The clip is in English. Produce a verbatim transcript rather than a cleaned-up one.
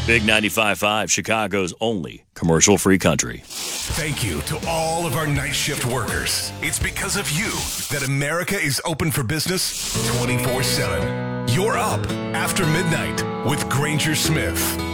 Big ninety-five point five, Chicago's only commercial-free country. Thank you to all of our night shift workers. It's because of you that America is open for business twenty-four seven. You're up after midnight with Granger Smith.